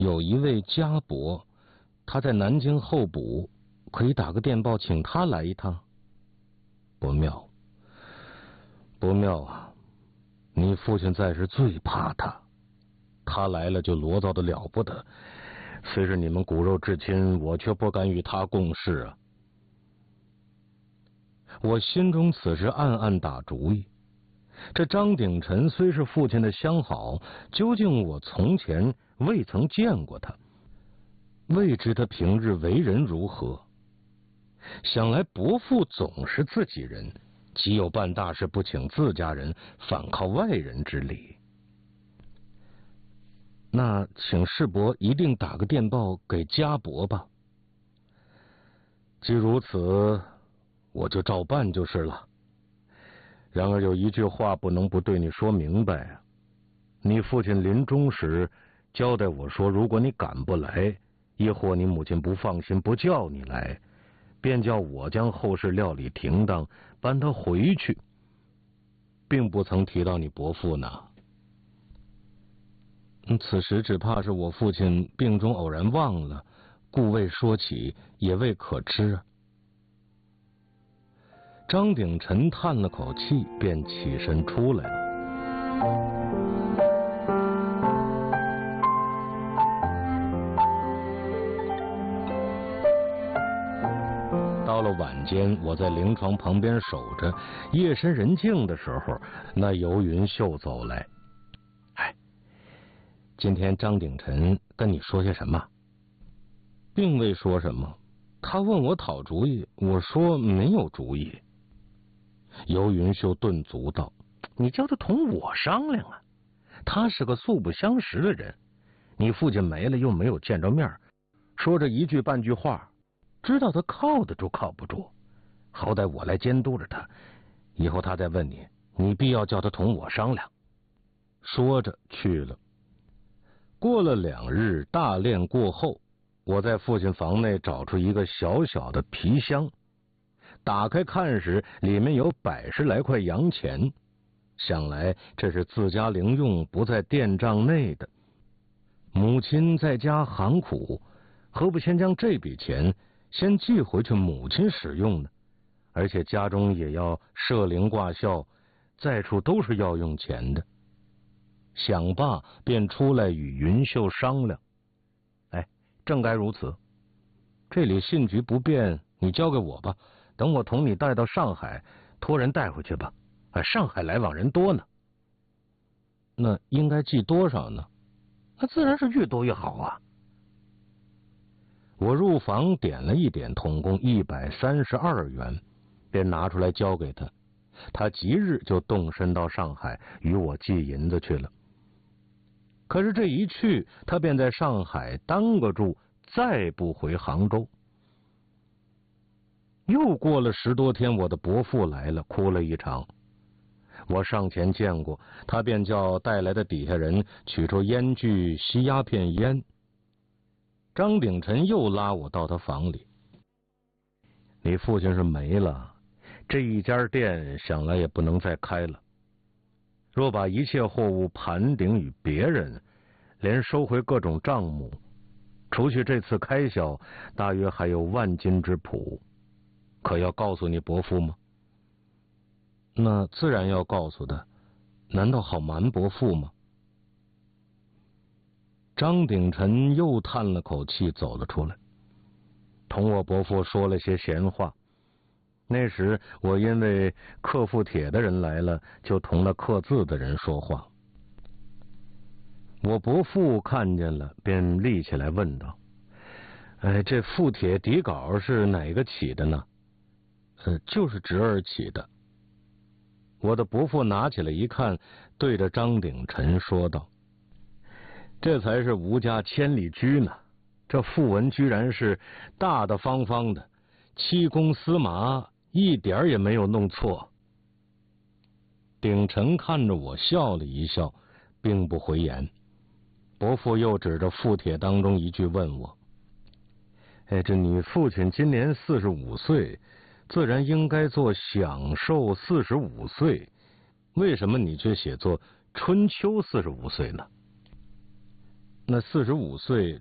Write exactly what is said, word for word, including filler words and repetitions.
有一位家伯，他在南京候补，可以打个电报请他来一趟。不妙，不妙啊！你父亲在时最怕他，他来了就罗造的了不得。虽是你们骨肉至亲，我却不敢与他共事啊！我心中此时暗暗打主意，这张鼎臣虽是父亲的相好，究竟我从前未曾见过他，未知他平日为人如何。想来伯父总是自己人，岂有办大事不请自家人，反靠外人之理？那请世伯一定打个电报给家伯吧。既如此，我就照办就是了。然而有一句话不能不对你说明白啊！你父亲临终时交代我说，如果你赶不来，亦或你母亲不放心不叫你来，便叫我将后事料理停当，搬他回去，并不曾提到你伯父呢。此时只怕是我父亲病中偶然忘了，故未说起，也未可知。张鼎臣叹了口气，便起身出来了。到了晚间，我在灵床旁边守着，夜深人静的时候，那游云秀走来。哎，今天张鼎臣跟你说些什么？并未说什么。他问我讨主意，我说没有主意。游云秀顿足道：“你叫他同我商量啊！他是个素不相识的人，你父亲没了又没有见着面，说着一句半句话，知道他靠得住靠不住。好歹我来监督着他，以后他再问你，你必要叫他同我商量。”说着去了。过了两日，大殓过后，我在父亲房内找出一个小小的皮箱，打开看时，里面有百十来块洋钱，想来这是自家零用，不在店账内的。母亲在家寒苦，何不先将这笔钱先寄回去母亲使用呢？而且家中也要设灵挂孝，在处都是要用钱的。想罢，便出来与云秀商量。哎，正该如此。这里信局不便，你交给我吧，等我同你带到上海，托人带回去吧。哎，上海来往人多呢。那应该寄多少呢？那自然是越多越好啊。我入房点了一点，统共一百三十二元，便拿出来交给他。他即日就动身到上海，与我寄银子去了。可是这一去，他便在上海耽搁住，再不回杭州。又过了十多天，我的伯父来了，哭了一场。我上前见过他，便叫带来的底下人取出烟具吸鸦片烟。张鼎臣又拉我到他房里。你父亲是没了，这一家店想来也不能再开了。若把一切货物盘顶与别人，连收回各种账目，除去这次开销，大约还有万金之谱。可要告诉你伯父吗？那自然要告诉他，难道好瞒伯父吗？张鼎臣又叹了口气，走了出来，同我伯父说了些闲话。那时我因为刻副帖的人来了，就同那刻字的人说话。我伯父看见了，便立起来问道：“哎，这副帖底稿是哪个起的呢？”“呃，就是侄儿起的。”我的伯父拿起来一看，对着张鼎臣说道：“这才是吴家千里驹呢！这副文居然是大大方方的，七公司麻，一点也没有弄错。”鼎臣看着我笑了一笑，并不回言。伯父又指着副帖当中一句问我：“哎，这你父亲今年四十五岁，自然应该做享寿四十五岁，为什么你却写作春秋四十五岁呢？” 那四十五岁